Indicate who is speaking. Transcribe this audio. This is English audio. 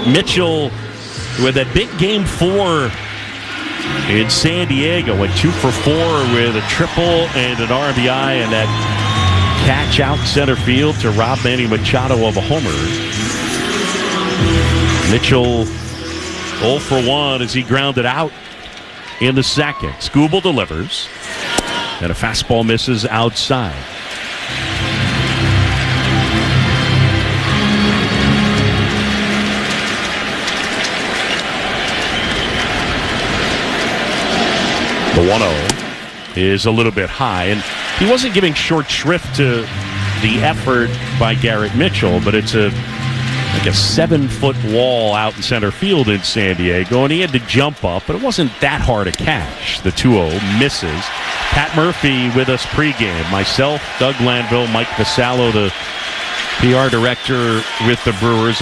Speaker 1: Garrett Mitchell with a big game 4 in San Diego. Went 2 for 4 with a triple and an RBI, and that catch out center field to rob Manny Machado of a homer. Mitchell 0 for 1 as he grounded out in the second. Skubal delivers, and a fastball misses outside. The 1-0 is a little bit high, and he wasn't giving short shrift to the effort by Garrett Mitchell, but it's like a 7-foot wall out in center field in San Diego, and he had to jump up, but it wasn't that hard a catch. The 2-0 misses. Pat Murphy with us pregame. Myself, Doug Lanville, Mike Vasallo, the PR director with the Brewers.